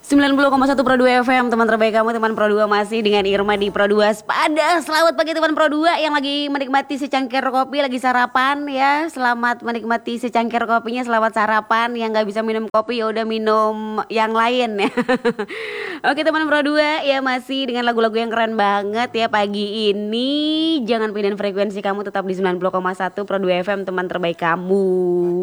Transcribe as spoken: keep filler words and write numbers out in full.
sembilan puluh koma satu Pro dua F M, teman terbaik kamu, teman Pro dua masih dengan Irma di Pro dua Sepada. Selamat pagi teman Pro dua yang lagi menikmati secangkir kopi, lagi sarapan ya. Selamat menikmati secangkir kopinya, selamat sarapan. Yang gak bisa minum kopi ya udah minum yang lain ya. Oke teman Pro dua ya, masih dengan lagu-lagu yang keren banget ya pagi ini. Jangan pindahin frekuensi kamu, tetap di sembilan puluh koma satu Pro dua F M, teman terbaik kamu.